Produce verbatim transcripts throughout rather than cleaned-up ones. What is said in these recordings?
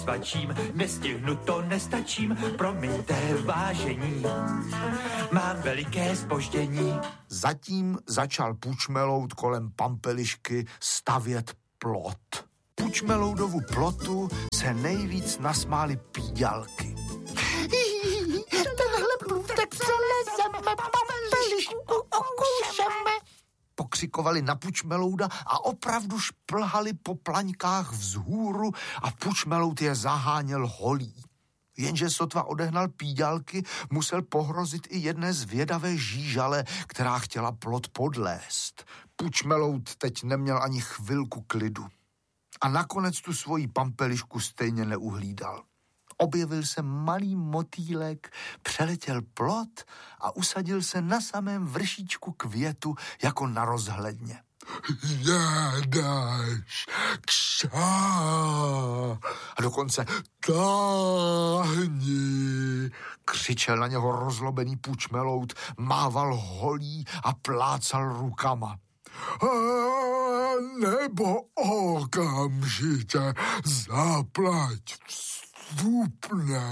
svačím, nestihnu to, nestačím, promiňte vážení, mám veliké zpoždění. Zatím začal Pučmeloud kolem Pampelišky stavět plot. Pučmeloudovu plotu se nejvíc nasmály píďalky. Tenhle průtek přelezeme, Pampelišku okoušeme. Pokřikovali na Pučmelouda a opravdu šplhali po plaňkách vzhůru a Pučmeloud je zaháněl holí. Jenže sotva odehnal píďalky, musel pohrozit i jedné zvědavé žížale, která chtěla plot podlézt. Pučmeloud teď neměl ani chvilku klidu. A nakonec tu svoji Pampelišku stejně neuhlídal. Objevil se malý motýlek, přeletěl plot a usadil se na samém vršíčku květu jako na rozhledně. Jedeš, kša. A dokonce táhni, křičel na něho rozlobený Pučmeloud, mával holí a plácal rukama. A nebo okamžitě zaplať vstupné.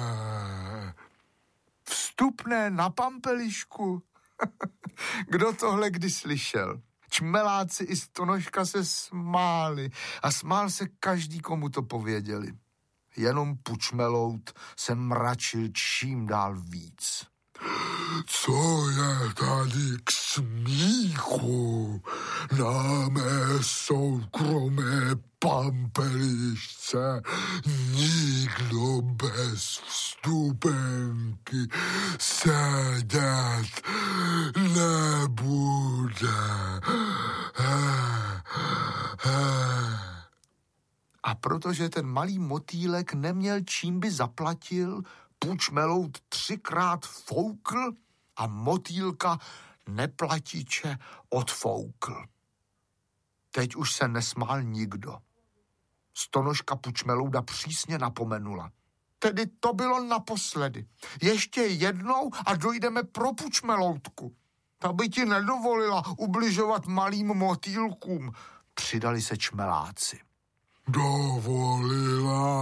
Vstupné na Pampelišku? Kdo tohle kdy slyšel? Čmeláci i Stonožka se smáli a smál se každý, komu to pověděli. Jenom Pučmeloud se mračil čím dál víc. Co je tady k smíchu na mé soukromé Pampelišce? Nikdo bez vstupenky sedět nebude. A protože ten malý motýlek neměl čím by zaplatil, Pučmeloud třikrát foukl a motýlka neplatiče odfoukl. Teď už se nesmál nikdo. Stonožka Pučmelouda přísně napomenula. Tedy to bylo naposledy. Ještě jednou a dojdeme pro Pučmeloudku. Ta by ti nedovolila ubližovat malým motýlkům, přidali se čmeláci. Dovolila,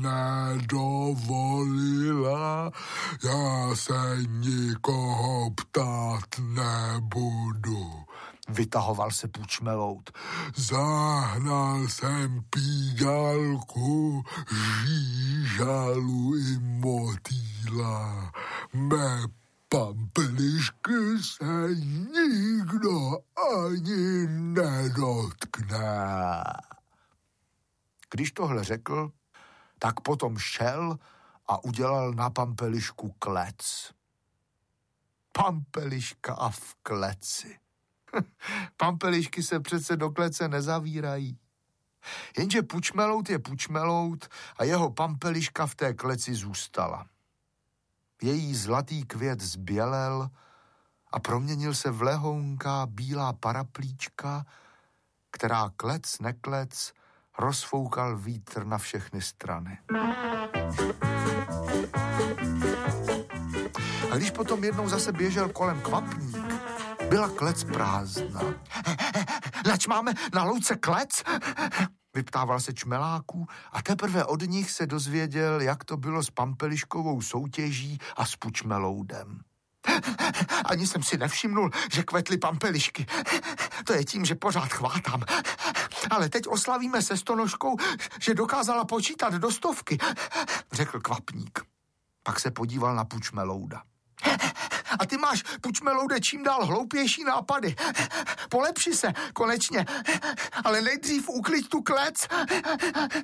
nedovolila, já se nikoho ptát nebudu. Vytahoval se Pučmeloud. Zahnal jsem píďalku, žížalu i motýla. Mé Pampelišky se nikdo ani nedotkne. Když tohle řekl, tak potom šel a udělal na Pampelišku klec. Pampeliška a v kleci. Pampelišky se přece do klece nezavírají. Jenže Pučmeloud je Pučmeloud a jeho Pampeliška v té kleci zůstala. Její zlatý květ zbělel a proměnil se v lehounká bílá paraplíčka, která klec neklec rozfoukal vítr na všechny strany. A když potom jednou zase běžel kolem Kvapník, byla klec prázdná. Nač máme na louce klec? Vyptával se čmeláků a teprve od nich se dozvěděl, jak to bylo s Pampeliškovou soutěží a s Pučmeloudem. Ani jsem si nevšimnul, že kvetly Pampelišky. To je tím, že pořád chvátám. Ale teď oslavíme se Stonožkou, že dokázala počítat do stovky, řekl Kvapník. Pak se podíval na Pučmelouda. A ty máš, Pučmeloude, čím dál hloupější nápady. Polepši se, konečně. Ale nejdřív ukliď tu klec.